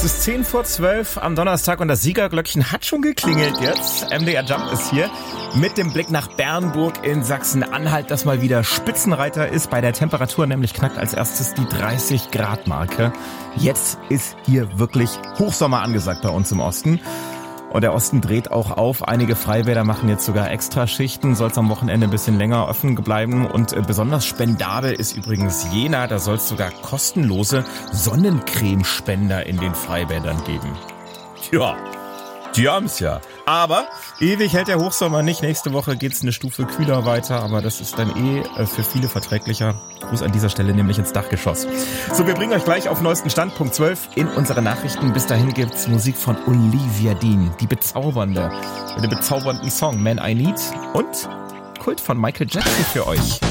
Es ist 10:10 am Donnerstag und das Siegerglöckchen hat schon geklingelt jetzt. MDR Jump ist hier mit dem Blick nach Bernburg in Sachsen-Anhalt, das mal wieder Spitzenreiter ist. Bei der Temperatur nämlich knackt als erstes die 30-Grad-Marke. Jetzt ist hier wirklich Hochsommer angesagt bei uns im Osten. Und der Osten dreht auch auf. Einige Freibäder machen jetzt sogar Extraschichten. Soll es am Wochenende ein bisschen länger offen bleiben. Und besonders spendabel ist übrigens Jena. Da soll es sogar kostenlose Sonnencremespender in den Freibädern geben. Tja, die haben's ja. Aber ewig hält der Hochsommer nicht. Nächste Woche geht's eine Stufe kühler weiter. Aber das ist dann für viele verträglicher. Gruß an dieser Stelle nämlich ins Dachgeschoss. So, wir bringen euch gleich auf neuesten Stand, Punkt 12, in unsere Nachrichten. Bis dahin gibt's Musik von Olivia Dean, die Bezaubernde, mit dem bezaubernden Song Man I Need und Kult von Michael Jackson für euch.